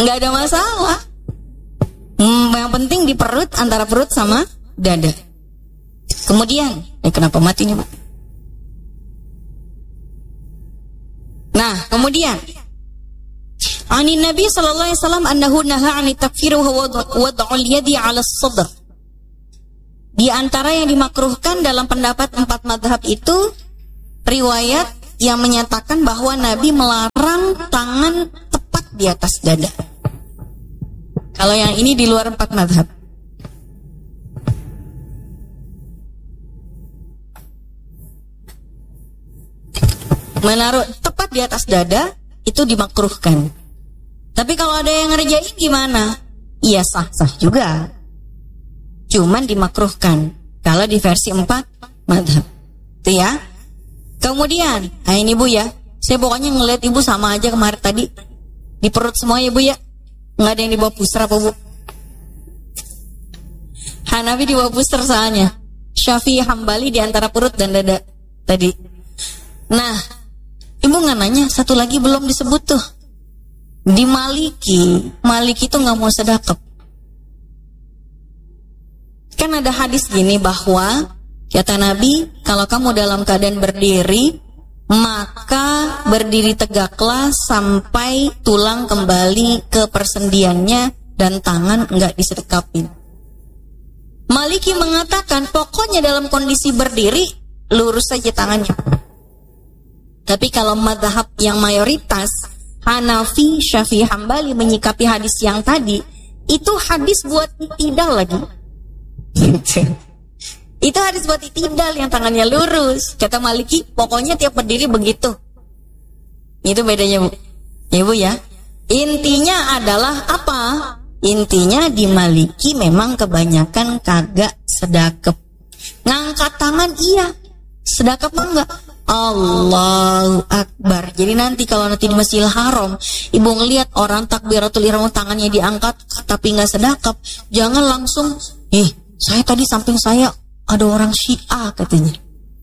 nggak ada masalah. Yang penting di perut, antara perut sama dada. Kemudian, kenapa mati nih, Bu? Nah, kemudian Ani Nabi sallallahu alaihi wasallam annahu naha 'ani takfir wa wad'ul yadi 'ala as-sadr. Di antara yang dimakruhkan dalam pendapat 4 mazhab itu riwayat yang menyatakan bahwa Nabi melarang tangan tepat di atas dada. Kalau yang ini di luar 4 mazhab. Menaruh tepat di atas dada itu dimakruhkan. Tapi kalau ada yang ngerjain gimana? Iya sah-sah juga. Cuman dimakruhkan kalau di versi 4 mazhab. Itu ya. Kemudian, nah ini Bu ya. Saya pokoknya ngeliat Ibu sama aja kemarin tadi. Di perut semua ya Bu ya. Nggak ada yang di bawah pusar apa Bu? Hanafi di bawah pusar soalnya. Syafi'i, Hambali di antara perut dan dada tadi. Nah, Ibu nggak nanya, satu lagi belum disebut tuh. Di Maliki itu nggak mau sedekap. Kan ada hadis gini bahwa kata Nabi, kalau kamu dalam keadaan berdiri, maka berdiri tegaklah sampai tulang kembali ke persendiannya dan tangan nggak disedekapin. Maliki mengatakan pokoknya dalam kondisi berdiri lurus saja tangannya. Tapi kalau mazhab yang mayoritas Hanafi, Syafi'i, Hambali menyikapi hadis yang tadi, itu hadis buat itidal lagi. Itu hadis buat itidal yang tangannya lurus. Kata Maliki, pokoknya tiap berdiri begitu. Itu bedanya Bu. Ya Bu ya. Intinya adalah apa? Intinya di Maliki memang kebanyakan kagak sedekap. Ngangkat tangan iya, sedekap mah enggak. Allahu Akbar. Jadi nanti kalau nanti di Masjidil Haram Ibu ngelihat orang takbiratul ihram tangannya diangkat tapi nggak sedekap, jangan langsung saya tadi samping saya ada orang Syiah katanya.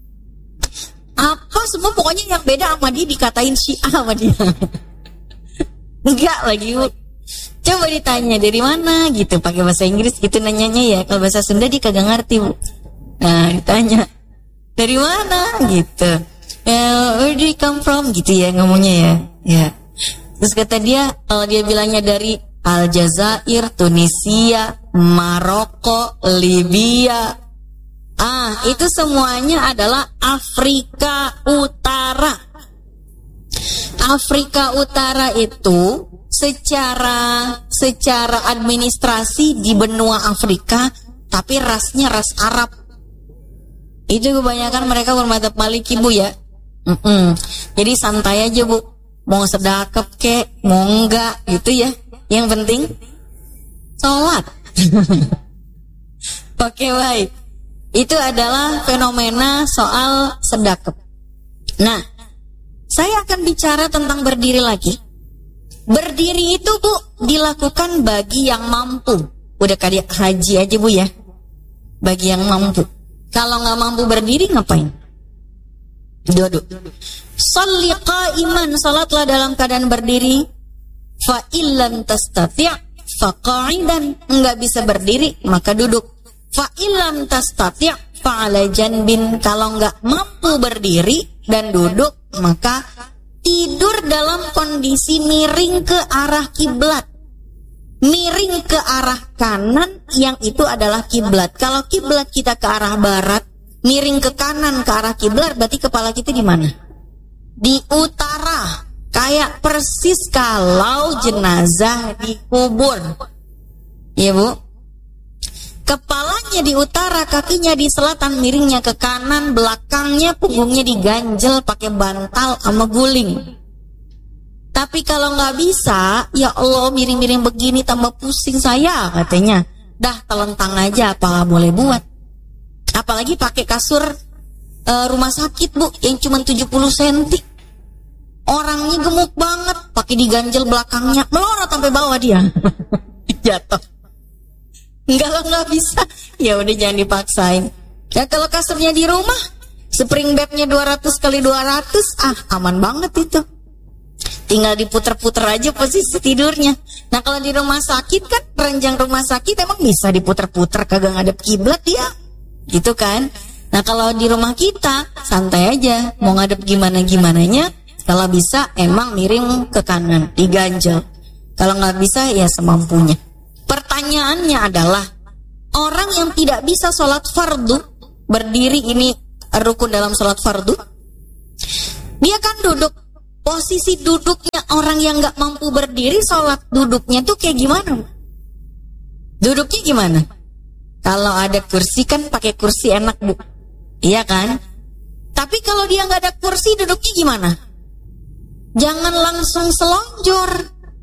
Apa semua pokoknya yang beda sama dia dikatain Syiah sama dia. Enggak lagi Bu. Coba ditanya dari mana gitu, pakai bahasa Inggris gitu nanyanya ya. Kalau bahasa Sunda dia kagak ngerti Bu. Nah ditanya dari mana gitu, where do you come from gitu ya ngomongnya ya. Terus kata dia, kalau dia bilangnya dari Aljazair, Tunisia, Maroko, Libya, itu semuanya adalah Afrika Utara. Afrika Utara itu secara administrasi di benua Afrika, tapi rasnya ras Arab. Itu kebanyakan mereka bermadzhab Maliki Bu ya. Jadi santai aja Bu. Mau sedekap kek, mau enggak gitu ya. Yang penting sholat. Oke baik. Itu adalah fenomena soal sedekap. Nah, saya akan bicara tentang berdiri lagi. Berdiri itu Bu dilakukan bagi yang mampu. Udah kayak haji aja Bu ya. Bagi yang mampu. Kalau nggak mampu berdiri ngapain? Duduk. Sholli qa'iman, salatlah dalam keadaan berdiri. Fa illam tastati' fa qa'idan, nggak bisa berdiri maka duduk. Fa illam tastati' fa 'ala janbin, kalau nggak mampu berdiri dan duduk maka tidur dalam kondisi miring ke arah kiblat. Miring ke arah kanan yang itu adalah kiblat. Kalau kiblat kita ke arah barat, miring ke kanan ke arah kiblat, berarti kepala kita di mana? Di utara. Kayak persis kalau jenazah dikubur. Iya Bu. Kepalanya di utara, kakinya di selatan, miringnya ke kanan, belakangnya punggungnya diganjel pakai bantal sama guling. Tapi kalau nggak bisa, ya Allah miring-miring begini tambah pusing saya katanya. Dah telentang aja, apa boleh buat. Apalagi pakai kasur rumah sakit Bu, yang cuma 70 cm. Orangnya gemuk banget, pakai diganjel belakangnya, melorot sampai bawah dia. Jatuh. Nggak bisa. Ya udah jangan dipaksain. Ya kalau kasurnya di rumah, spring bednya 200 x 200, aman banget itu. tinggal diputer-puter aja posisi tidurnya. Nah kalau di rumah sakit kan, ranjang rumah sakit emang bisa diputer-puter, kagak ngadep kiblat dia, gitu kan. Nah kalau di rumah kita santai aja, mau ngadep gimana-gimananya, kalau bisa emang miring ke kanan, diganjel. Kalau nggak bisa ya semampunya. Pertanyaannya adalah, orang yang tidak bisa sholat fardu, berdiri ini rukun dalam sholat fardu, dia kan duduk. Posisi duduknya orang yang nggak mampu berdiri, sholat duduknya tuh kayak gimana? Duduknya gimana? Kalau ada kursi kan pakai kursi enak, Bu. Iya kan? Tapi kalau dia nggak ada kursi, duduknya gimana? Jangan langsung selonjor.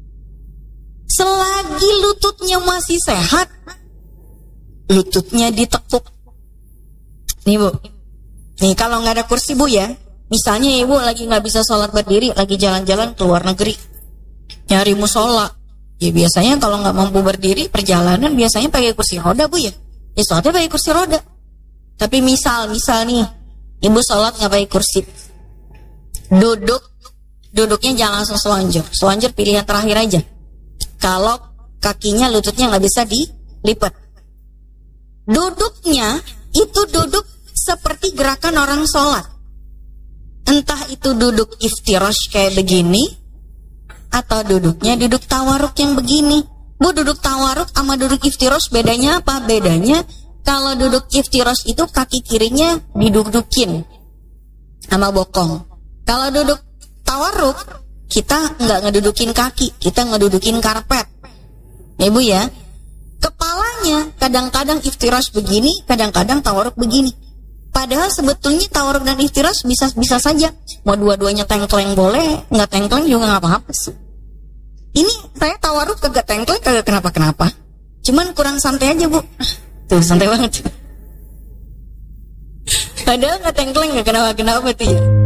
Selagi lututnya masih sehat, lututnya ditekuk. Nih Bu, nih kalau nggak ada kursi Bu ya, misalnya ibu lagi nggak bisa sholat berdiri, lagi jalan-jalan ke luar negeri, nyari musola. Ya biasanya kalau nggak mampu berdiri, perjalanan biasanya pakai kursi roda Bu ya. Ya sholatnya pakai kursi roda. Tapi misal nih, ibu sholat nggak pakai kursi, duduknya jangan langsung selonjor. Selonjor pilihan terakhir aja. Kalau kakinya, lututnya nggak bisa dilipat. Duduknya itu duduk seperti gerakan orang sholat. Entah itu duduk iftirash kayak begini, atau duduknya duduk tawaruk yang begini. Bu, duduk tawaruk sama duduk iftirash bedanya apa? Bedanya kalau duduk iftirash itu kaki kirinya didudukin sama bokong. Kalau duduk tawaruk, kita nggak ngedudukin kaki, kita ngedudukin karpet. Nih Bu ya, kepalanya kadang-kadang iftirash begini, kadang-kadang tawaruk begini. Padahal sebetulnya tawaruk dan iftirash bisa saja. Mau dua-duanya tengkleng boleh, nggak tengkleng juga nggak apa-apa sih. Ini saya tawaruk kagak tengkleng, kagak kenapa-kenapa. Cuman kurang santai aja Bu. Tuh santai banget. Padahal nggak tengkleng, nggak kenapa-kenapa tuh ya.